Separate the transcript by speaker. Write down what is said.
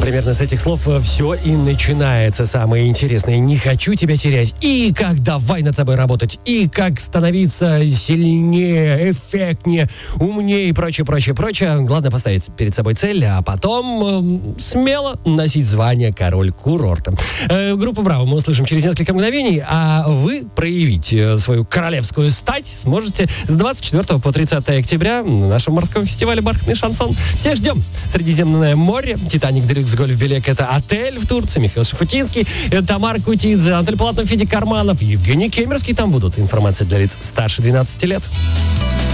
Speaker 1: примерно с этих слов все и начинается самое интересное. Не хочу тебя терять. И как давай над собой работать. И как становиться сильнее, эффектнее, умнее и прочее, прочее, прочее. Главное поставить перед собой цель, а потом смело носить звание король курорта. Группу «Браво» мы услышим через несколько мгновений, а вы проявить свою королевскую стать сможете с 24 по 30 октября на нашем морском фестивале «Бархатный шансон». Всех ждем. Средиземное море, «Титаник Делюкс Гольф Белек» — это отель в Турции, Михаил Шафутинский, Тамара Кутидзе, Анатолий Полотнов, Федя Карманов, Евгений Кемерский там будут. Информация для лиц старше 12 лет.